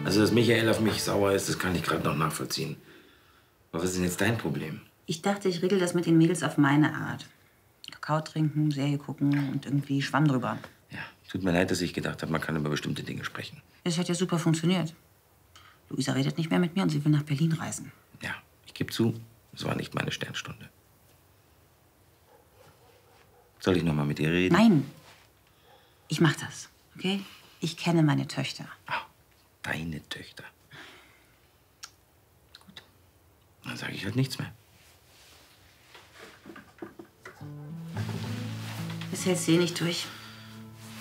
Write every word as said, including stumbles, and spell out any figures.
Also, dass Michael auf mich sauer ist, das kann ich gerade noch nachvollziehen. Aber was ist denn jetzt dein Problem? Ich dachte, ich regel das mit den Mädels auf meine Art. Kakao trinken, Serie gucken und irgendwie Schwamm drüber. Ja, tut mir leid, dass ich gedacht habe, man kann über bestimmte Dinge sprechen. Es hat ja super funktioniert. Luisa redet nicht mehr mit mir und sie will nach Berlin reisen. Ja, ich gebe zu, es war nicht meine Sternstunde. Soll ich noch mal mit ihr reden? Nein. Ich mach das, okay? Ich kenne meine Töchter. Ah, deine Töchter. Gut. Dann sage ich halt nichts mehr. Das hältst du eh nicht durch.